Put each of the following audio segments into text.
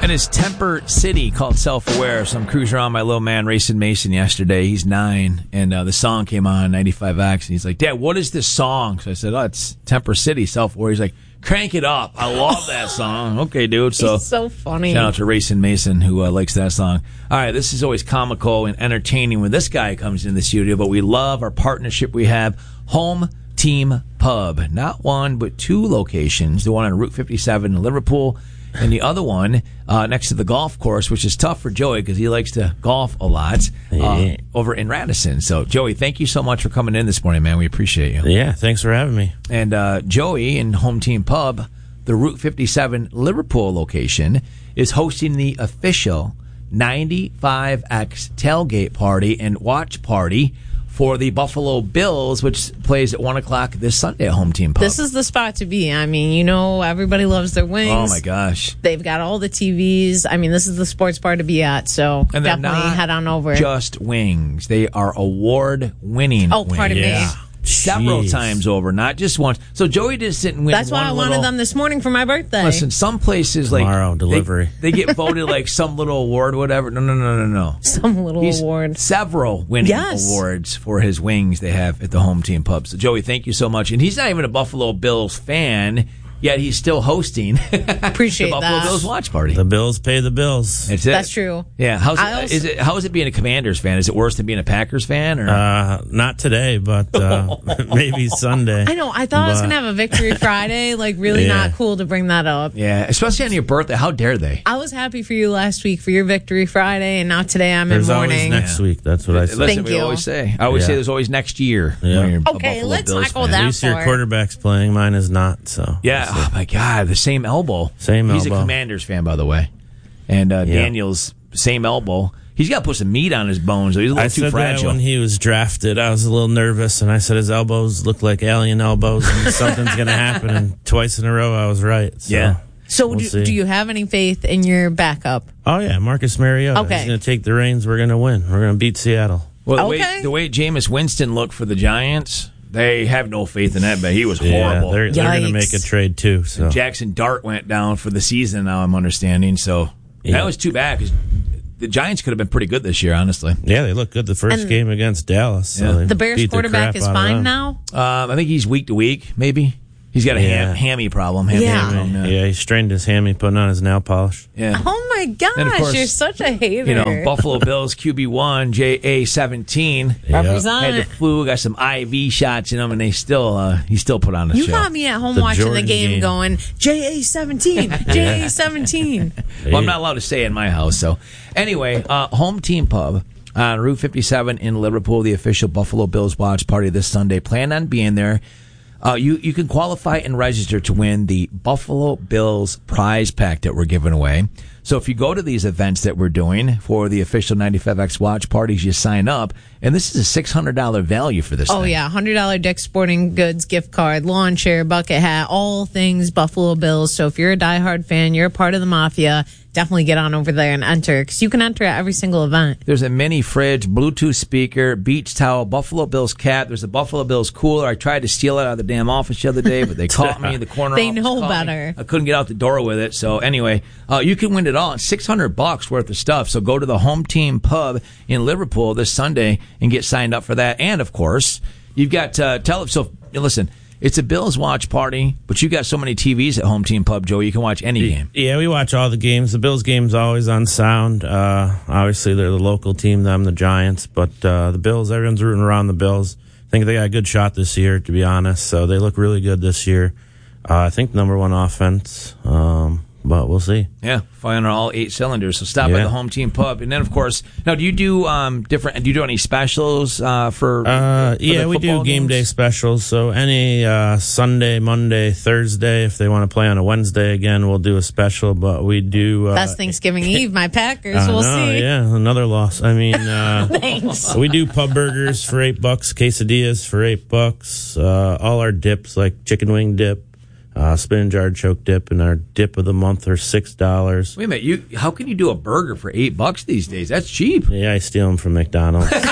And it's Temper City called Self-Aware. So I'm cruising around my little man, Racing Mason, yesterday. He's 9, and the song came on 95X, and he's like, Dad, what is this song? So I said, it's Temper City, Self-Aware. He's like, crank it up. I love that song. Okay, dude. So it's so funny. Shout out to Racing Mason, who likes that song. All right, this is always comical and entertaining when this guy comes in the studio, but we love our partnership we have. Home Team Pub. Not one, but 2 locations. The one on Route 57 in Liverpool, and the other one next to the golf course, which is tough for Joey because he likes to golf a lot, over in Radisson. So, Joey, thank you so much for coming in this morning, man. We appreciate you. Yeah, thanks for having me. And Joey in Home Team Pub, the Route 57 Liverpool location, is hosting the official 95X tailgate party and watch party for the Buffalo Bills, which plays at 1 o'clock this Sunday at Home Team Pub. This is the spot to be. I mean, everybody loves their wings. Oh, my gosh. They've got all the TVs. I mean, this is the sports bar to be at, so and definitely head on over. Just wings. They are award-winning wings. Pardon me. Several times over, not just once. So Joey just didn't win. That's why I wanted them this morning for my birthday. Listen, some places tomorrow delivery. They get voted like some little award, or whatever. No. Some little award. Several winning awards for his wings they have at the Home Team Pub. So Joey, thank you so much. And he's not even a Buffalo Bills fan, yet he's still hosting Appreciate the Buffalo Bills watch party. The Bills pay the bills. That's it. That's true. Yeah. How is it being a Commanders fan? Is it worse than being a Packers fan? Or? Not today, but maybe Sunday. I know. I thought I was going to have a Victory Friday. Really not cool to bring that up. Yeah, especially on your birthday. How dare they? I was happy for you last week for your Victory Friday, and now today I'm in mourning. There's always next week. That's what I said. Listen, we always say. I always say there's always next year. Yeah. Okay, let's not go that far. At least your quarterback's playing. Mine is not. So yeah. Oh my God. The same elbow. He's a Commanders fan, by the way. And Daniel's same elbow. He's got to put some meat on his bones. He's a little too fragile. I said that when he was drafted. I was a little nervous, and I said his elbows look like alien elbows, and something's going to happen. And twice in a row, I was right. So, yeah. So do you have any faith in your backup? Oh, yeah. Marcus Mariota. Okay. He's going to take the reins. We're going to win. We're going to beat Seattle. Well, the way Jameis Winston looked for the Giants, they have no faith in that, but he was horrible. They're going to make a trade, too. So. Jackson Dart went down for the season, now I'm understanding. So that was too bad because the Giants could have been pretty good this year, honestly. Yeah, they looked good the first game against Dallas. So the Bears quarterback is fine now? I think he's week to week, maybe. He's got a hammy problem. He strained his hammy putting on his nail polish. Yeah. Oh, my gosh, you're such a hater. Buffalo Bills QB1, JA-17. Represent. Had the flu, got some IV shots in him, and he still put on the show. You got me at home watching the game going, JA-17, JA-17. Well, I'm not allowed to say it in my house. So anyway, Home Team Pub on Route 57 in Liverpool, the official Buffalo Bills watch party this Sunday. Plan on being there. You can qualify and register to win the Buffalo Bills prize pack that we're giving away. So if you go to these events that we're doing for the official 95X watch parties, you sign up, and this is a $600 value for this thing. Oh, yeah, $100 Dick's Sporting Goods gift card, lawn chair, bucket hat, all things Buffalo Bills. So if you're a diehard fan, you're a part of the Mafia, definitely get on over there and enter, because you can enter at every single event. There's a mini fridge, Bluetooth speaker, beach towel, Buffalo Bills cap. There's a Buffalo Bills cooler. I tried to steal it out of the damn office the other day, but they caught me in the corner. They know better. I couldn't get out the door with it. So anyway, you can win it all. It's $600 worth of stuff. So go to the Home Team Pub in Liverpool this Sunday and get signed up for that. And of course, you've got listen. It's a Bills watch party, but you got so many TVs at Home Team Pub, Joe. You can watch any game. Yeah, we watch all the games. The Bills game's always on sound. Obviously, they're the local team. Them, the Giants. But the Bills, everyone's rooting around the Bills. I think they got a good shot this year, to be honest. So they look really good this year. I think number one offense. But we'll see. Yeah, firing on all 8 cylinders. So stop by the Home Team Pub, and then of course, now do you do different? Do you do any specials for? Yeah, we do game day specials. So any Sunday, Monday, Thursday, if they want to play on a Wednesday again, we'll do a special. But we do that's Thanksgiving Eve. My Packers. We'll see. Yeah, another loss. I mean, thanks. We do pub burgers for $8, quesadillas for $8. All our dips like chicken wing dip. Spinach artichoke dip, and our dip of the month are $6. Wait a minute, how can you do a burger for $8 these days? That's cheap. Yeah, I steal them from McDonald's. They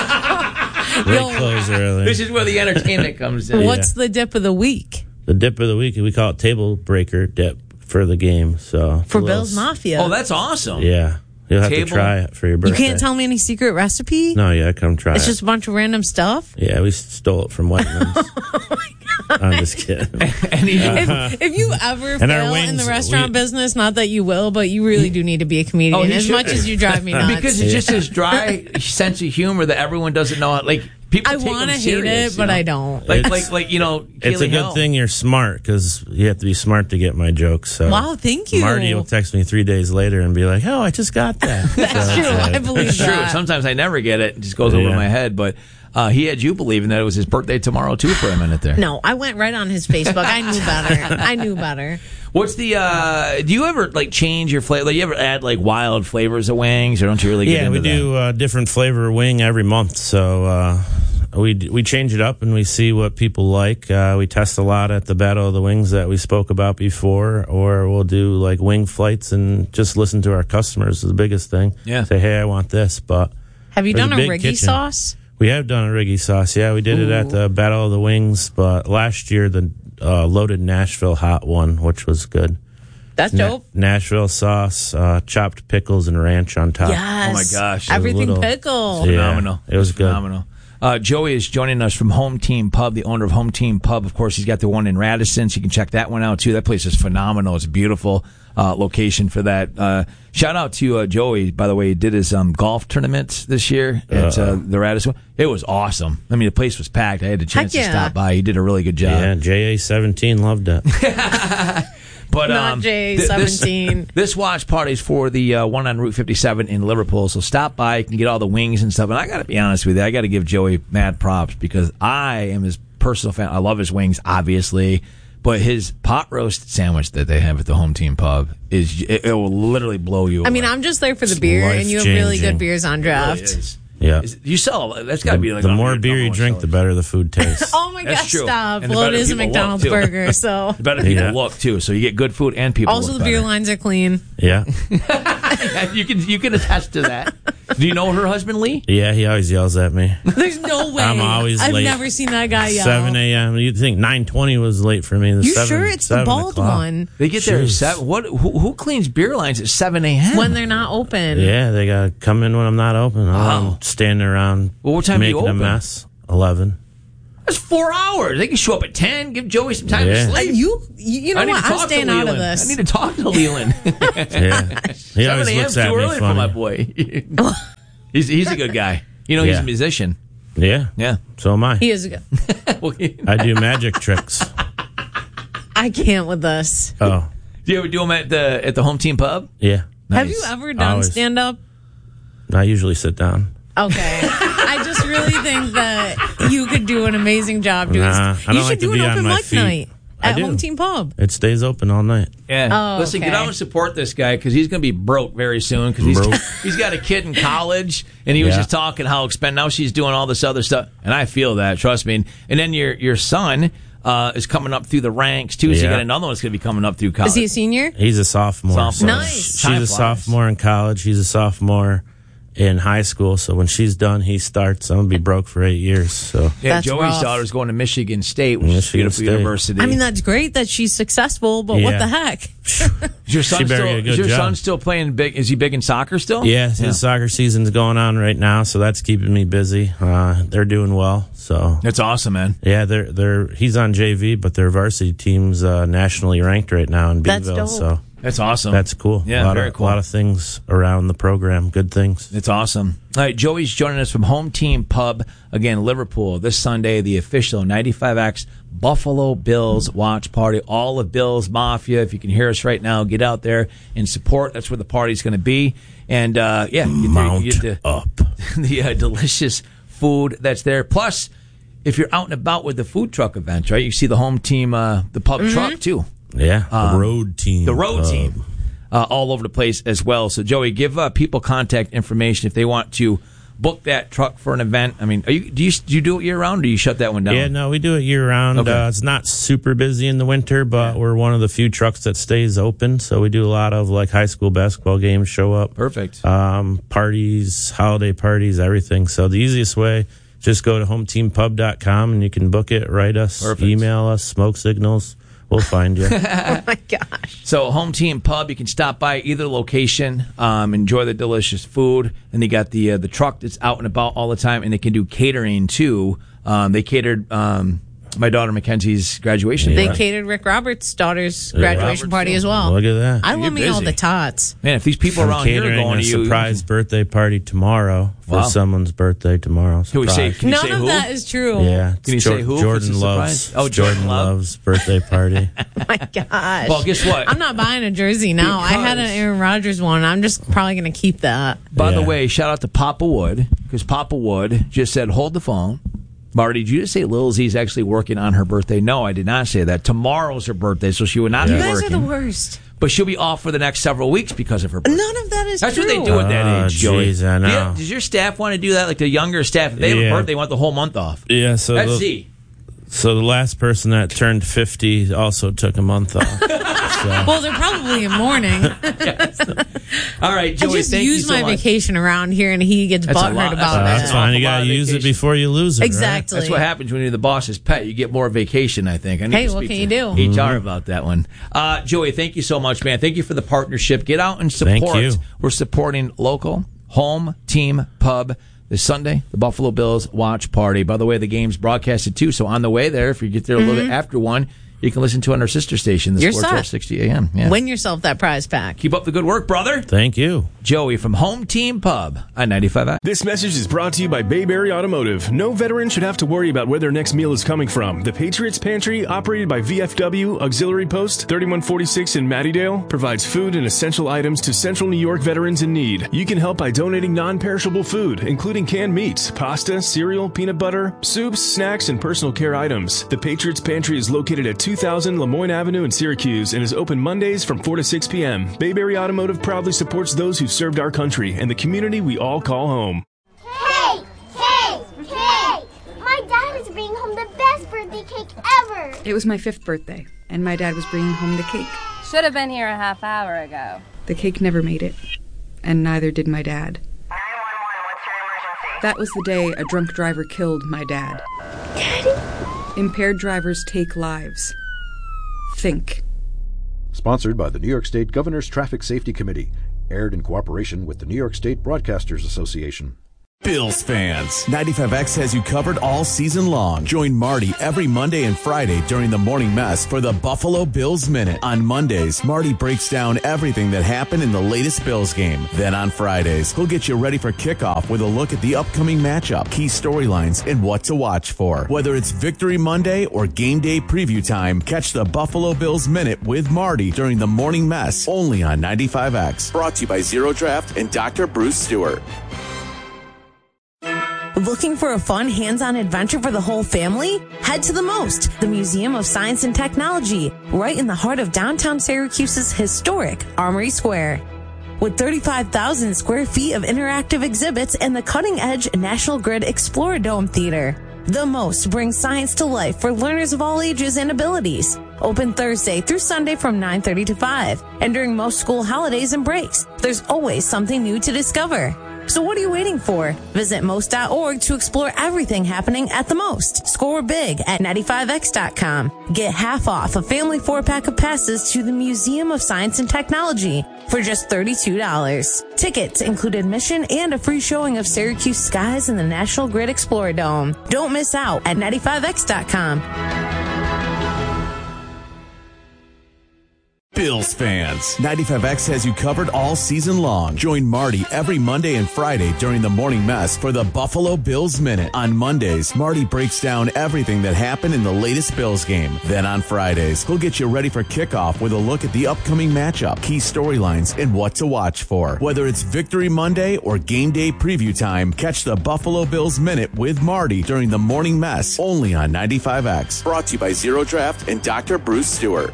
close early. This is where the entertainment comes in. What's the dip of the week? The dip of the week, we call it table breaker dip. for the game. So For Bill's Mafia. Oh, that's awesome. yeah, you'll have Table. to try it for your You birthday. can't tell me any secret recipe? No, yeah, come try It's it. just a bunch of random stuff? Yeah, we stole it from Whiteman's. I'm just kidding. And he, If you ever our fail in wings, the restaurant we- business, not that you will, but you really do need to be a comedian Oh, he as should. much as you drive me nuts. because it's just his dry sense of humor that everyone doesn't know. Like people, I want to hate it, but I don't. Like, It's- like you know, It's a Keely good Hill. thing you're smart because you have to be smart to get my jokes. So Wow, thank you. Marty will text me 3 days later and be like, "Oh, I just got that." That's true. I believe It's true. that. Sometimes I never get it; it just goes over Yeah. my head. But he had you believing that it was his birthday tomorrow too for a minute there. No, I went right on his Facebook. I knew better. I knew better. What's the? Do you ever like change your flavor? Like, you ever add like wild flavors of wings, or don't you really? Get Yeah, into we that? do different flavor wing every month. So we change it up and we see what people like. We test a lot at the Battle of the Wings that we spoke about before, or we'll do like wing flights and just listen to our customers is the biggest thing. Yeah. Say, hey, I want this. But Have you There's done a a big Riggy kitchen. sauce? we have done a Riggy sauce. Yeah, we did it at the Battle of the Wings. But last year, the loaded Nashville hot one, which was good. That's dope. Nashville sauce, chopped pickles and ranch on top. Yes. Oh my gosh. Everything Little- pickle. Yeah. Phenomenal. It was good. Phenomenal. Joey is joining us from Home Team Pub, the owner of Home Team Pub. Of course, he's got the one in Radisson, so you can check that one out, too. That place is phenomenal. It's a beautiful location for that. Shout out to Joey, by the way. He did his golf tournament this year at the Radisson. It was awesome. I mean, the place was packed. I had the chance Heck to yeah. stop by. He did a really good job. Yeah, JA17 loved it. But Not J17. This watch party is for the one on Route 57 in Liverpool. So stop by. You can get all the wings and stuff. And I got to be honest with you, I got to give Joey mad props because I am his personal fan. I love his wings, obviously, but his pot roast sandwich that they have at the Home Team Pub it will literally blow you away. I mean, I'm just there for the beer, and you have really good beers on It really draft. is. Yeah. You sell. That's got to be like the one of more your beer number you one drink, the sellers. better the food tastes. Oh my That's gosh, true. stop. And the Well, it better is a people look, McDonald's too. burger, so. The better people Yeah. look too, so you get good food and people. Also, look the beer better. lines are clean. Yeah. You can attest to that. Do you know her husband Lee? Yeah, he always yells at me. There's no way. I'm always I've late. never seen that guy yell. 7 a.m. You'd think 9:20 was late for me. You sure it's the 7 bald o'clock. one? They get there at Jeez. 7. Who cleans beer lines at 7 a.m.? When they're not open. Yeah, they gotta come in when I'm not open. I'm standing around Well, what time do you making a open? mess. 11. That's 4 hours. They can show up at 10. Give Joey some time Yeah. to sleep. You know I need what? to I'm talk to staying out of Leland. this. I need to talk to Leland. Yeah. He 7 always a.m. looks too at me early for my funny. boy. he's a good guy. You know, he's Yeah. a musician. Yeah. Yeah. So am I. He is good. Well, do I do magic tricks. I can't with this. Oh, you ever do them at the Home Team Pub? yeah. Have Nice. you ever done Always. stand up? I usually sit down. Okay. I just really think that you could do an amazing job doing Nah, I don't You should like to do be an on open my mic feet. night I at do. Home Team Pub. It stays open all night. Yeah. Oh, Listen, get okay. out and support this guy because he's going to be broke very soon because Broke. he's got a kid in college and he was Yeah. just talking how expensive. Now she's doing all this other stuff. And I feel that, trust me. And then your son is coming up through the ranks too. So you Yeah. got another one that's going to be coming up through college. Is he a senior? He's a sophomore. Sophomore. so Nice. She's Time a flies. sophomore in college. He's a sophomore in high school. So when she's done, he starts. I'm gonna be broke for 8 years. So Yeah, That's Joey's rough. daughter's going to Michigan State, which is a Michigan beautiful State. university. I mean, that's great that she's successful, but what Yeah. the heck? is your son she better still, get a good is your job. son still playing big? Is he big in soccer still? yeah, his soccer season's going on right now. So that's keeping me busy. They're doing well. So That's awesome, man. yeah, they're he's on JV, but their varsity team's nationally ranked right now in That's Beeville. dope. So That's awesome. that's cool. Yeah, a very cool. A lot of things around the program. Good things. It's awesome. All right, Joey's joining us from Home Team Pub, again, Liverpool, this Sunday, the official 95X Buffalo Bills watch party. All of Bills Mafia. If you can hear us right now, get out there and support. That's where the party's going to be. And, yeah, Mount you get up. the delicious food that's there. Plus, if you're out and about with the food truck events, right, you see the Home Team, the pub truck, too. Yeah, the road team. The road team. All over the place as well. So, Joey, give people contact information if they want to book that truck for an event. I mean, do you do it year round, or do you shut that one down? Yeah, no, we do it year round. Okay. It's not super busy in the winter, but we're one of the few trucks that stays open. So we do a lot of like high school basketball games show up. Perfect. Parties, holiday parties, everything. So the easiest way, just go to hometeampub.com and you can book it, write us, Perfect. email us, smoke signals, We'll find you. Oh my gosh. So Home Team Pub, you can stop by either location, enjoy the delicious food, and they got the truck that's out and about all the time, and they can do catering too. They catered my daughter Mackenzie's graduation. They party. catered Rick Roberts' daughter's graduation party as well. Look at that. I love me all busy. the tots. Man, if these people I'm around here are catering going a to you, surprise birthday party tomorrow for Wow. someone's birthday tomorrow. Can we say? Surprise. Can you None say of who? that is true. Yeah. Can you say who? Jordan It's a Love's. surprise? Oh, Jordan Love. Love's birthday party. Oh my gosh. Well, guess what? I'm not buying a jersey now. I had an Because- Aaron Rodgers one. I'm just probably going to keep that. By the Yeah. way, shout out to Papa Wood, because Papa Wood just said, hold the phone. Marty, did you just say Lil Z's actually working on her birthday? No, I did not say that. Tomorrow's her birthday, so she will not You be guys working. are the worst. But she'll be off for the next several weeks because of her birthday. None of that is That's true. what they do at that Oh, age, Joey. jeez, I know. Yeah, does your staff want to do that? Like the younger staff, if they have a Yeah. birthday, they want the whole month off. Yeah, so That's the, Z. so the last person that turned 50 also took a month off. Well, they're probably in mourning. All right, I Joey, just thank you use so my much. vacation around here, and he gets That's a butthurt lot. about That's That's that. fine. You awful got lot to of use it vacation. before you lose it. Right? Exactly. That's what happens when you're the boss's pet. You get more vacation, I think. I need Hey, to what speak can to you do? HR about that one. Joey, thank you so much, man. Thank you for the partnership. Get out and support. Thank you. We're supporting local Home Team Pub this Sunday, the Buffalo Bills watch party. By the way, the game's broadcasted too, so on the way there, if you get there a little bit after 1, you can listen to it on our sister station, the You're Sports set. 1260 AM. Yeah. Win yourself that prize pack. Keep up the good work, brother. Thank you. Joey from Home Team Pub on 95X. This message is brought to you by Bayberry Automotive. No veteran should have to worry about where their next meal is coming from. The Patriots Pantry, operated by VFW Auxiliary Post 3146 in Mattydale, provides food and essential items to Central New York veterans in need. You can help by donating non-perishable food, including canned meats, pasta, cereal, peanut butter, soups, snacks, and personal care items. The Patriots Pantry is located at 2000 Lemoyne Avenue in Syracuse and is open Mondays from 4 to 6 p.m. Bayberry Automotive proudly supports those who served our country and the community we all call home. Hey! Hey! Hey! My dad is bringing home the best birthday cake ever! It was my 5th birthday, and my dad was bringing home the cake. Should have been here a half hour ago. The cake never made it, and neither did my dad. 911, what's your emergency? That was the day a drunk driver killed my dad. Daddy? Impaired drivers take lives. Think. Sponsored by the New York State Governor's Traffic Safety Committee. Aired in cooperation with the New York State Broadcasters Association. Bills fans, 95X has you covered all season long. Join Marty every Monday and Friday during the morning mess for the Buffalo Bills Minute. On Mondays, Marty breaks down everything that happened in the latest Bills game. Then on Fridays, he'll get you ready for kickoff with a look at the upcoming matchup, key storylines, and what to watch for. Whether it's Victory Monday or game day preview time, catch the Buffalo Bills Minute with Marty during the morning mess only on 95X. Brought to you by Zero Draft and Dr. Bruce Stewart. Looking for a fun hands-on adventure for the whole family? Head to the MOST, the Museum of Science and Technology, right in the heart of downtown Syracuse's historic Armory Square. With 35,000 square feet of interactive exhibits and the cutting-edge National Grid Explorer Dome Theater, the MOST brings science to life for learners of all ages and abilities. Open Thursday through Sunday from 9:30 to 5. And during most school holidays and breaks, there's always something new to discover. So what are you waiting for? Visit most.org to explore everything happening at the MOST. Score big at 95x.com. Get half off a family 4-pack of passes to the Museum of Science and Technology for just $32. Tickets include admission and a free showing of Syracuse skies in the National Grid Explorer Dome. Don't miss out at 95x.com. Bills fans, 95X has you covered all season long. Join Marty every Monday and Friday during the morning mess for the Buffalo Bills Minute. On Mondays, Marty breaks down everything that happened in the latest Bills game. Then on Fridays, he'll get you ready for kickoff with a look at the upcoming matchup, key storylines, and what to watch for. Whether it's Victory Monday or game day preview time, catch the Buffalo Bills Minute with Marty during the morning mess only on 95X. Brought to you by Zero Draft and Dr. Bruce Stewart.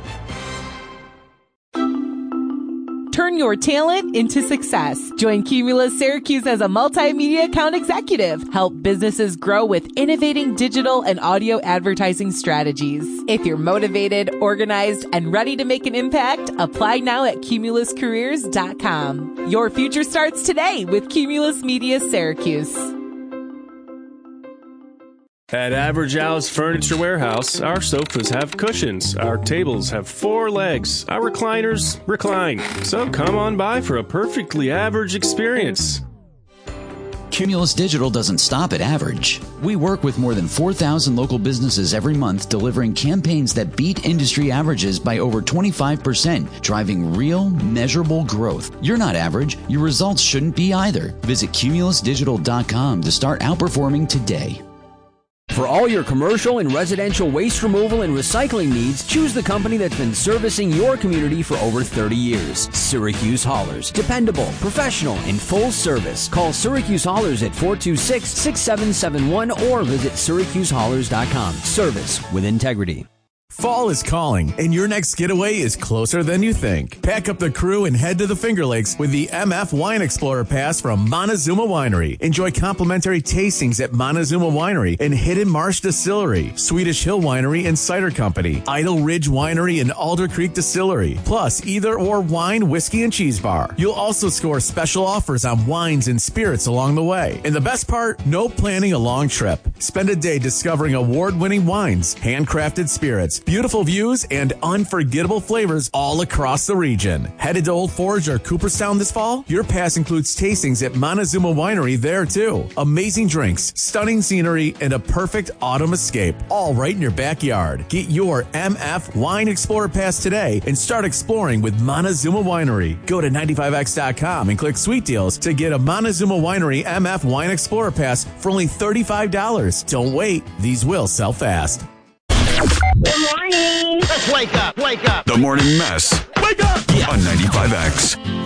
Turn your talent into success. Join Cumulus Syracuse as a multimedia account executive. Help businesses grow with innovating digital and audio advertising strategies. If you're motivated, organized, and ready to make an impact, apply now at cumuluscareers.com. Your future starts today with Cumulus Media Syracuse. At Average Al's Furniture Warehouse, our sofas have cushions, our tables have 4 legs, our recliners recline. So come on by for a perfectly average experience. Cumulus Digital doesn't stop at average. We work with more than 4,000 local businesses every month, delivering campaigns that beat industry averages by over 25%, driving real, measurable growth. You're not average. Your results shouldn't be either. Visit cumulusdigital.com to start outperforming today. For all your commercial and residential waste removal and recycling needs, choose the company that's been servicing your community for over 30 years. Syracuse Haulers. Dependable, professional, and full service. Call Syracuse Haulers at 426-6771 or visit syracusehaulers.com. Service with integrity. Fall is calling, and your next getaway is closer than you think. Pack up the crew and head to the Finger Lakes with the MF Wine Explorer Pass from Montezuma Winery. Enjoy complimentary tastings at Montezuma Winery and Hidden Marsh Distillery, Swedish Hill Winery and Cider Company, Idle Ridge Winery and Alder Creek Distillery, plus either or wine, whiskey, and cheese bar. You'll also score special offers on wines and spirits along the way. And the best part, no planning a long trip. Spend a day discovering award-winning wines, handcrafted spirits, beautiful views, and unforgettable flavors all across the region. Headed to Old Forge or Cooperstown this fall? Your pass includes tastings at Montezuma Winery there too. Amazing drinks, stunning scenery, and a perfect autumn escape, all right in your backyard. Get your MF Wine Explorer Pass today and start exploring with Montezuma Winery. Go to 95x.com and click Sweet Deals to get a Montezuma Winery MF Wine Explorer Pass for only $35. Don't wait. These will sell fast. Good morning. Let's wake up. The Morning Mess. Wake up. On 95X.